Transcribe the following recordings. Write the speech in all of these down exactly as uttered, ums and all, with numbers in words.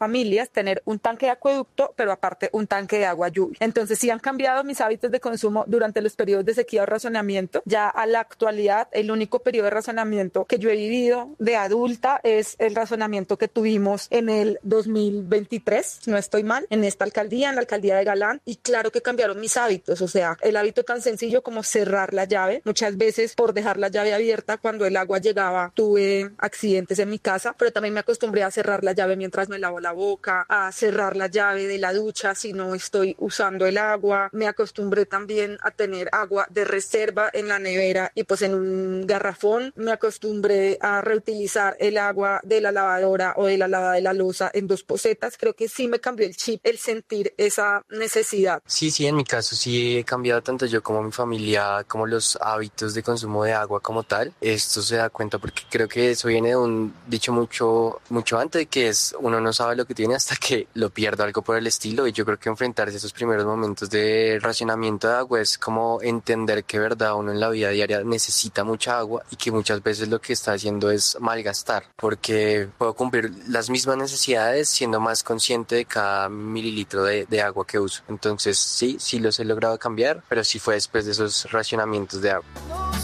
familias tener un tanque de acueducto, pero aparte un tanque de agua lluvia. Entonces sí han cambiado mis hábitos de consumo durante los periodos de sequía o racionamiento. Ya a la actualidad, el único periodo de racionamiento que yo he vivido de adulta es el racionamiento que tuvimos en el dos mil veintitrés, si no estoy mal, en esta alcaldía, en la alcaldía de Galán. Y claro que cambiaron mis hábitos, o sea, el hábito tan sencillo como cerrar la llave. Muchas veces por dejar la llave abierta cuando el agua llegaba tuve accidentes en mi casa, pero también me acostumbré a cerrar la llave mientras me lavo la boca, a cerrar la llave de la ducha si no estoy usando el agua. Me acostumbré también a tener agua de reserva en la nevera y pues en un garrafón. Me acostumbré a reutilizar el agua de la lavadora o de la lavada de la loza en dos pocetas. Creo que sí me cambió el chip, el sentir esa necesidad. Sí, sí, en mi caso sí he cambiado tanto yo como mi familia, como los hábitos de consumo de agua como tal. Esto se da cuenta porque creo que eso viene de un dicho mucho, mucho antes, que es uno no sabe lo que tiene hasta que lo pierde, algo por el estilo. Y yo creo que enfrentarse a esos primeros momentos de racionamiento de agua es como entender que verdad uno en la vida diaria necesita mucha agua y que muchas veces lo que está haciendo es malgastar, porque puedo cumplir las mismas necesidades siendo más consciente de cada mililitro de, de agua que uso. Entonces sí, sí los he logrado cambiar, pero sí fue después de esos racionamientos de agua.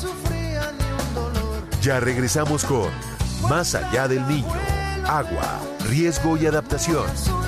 Ya regresamos con Más allá del niño, agua, riesgo y adaptación.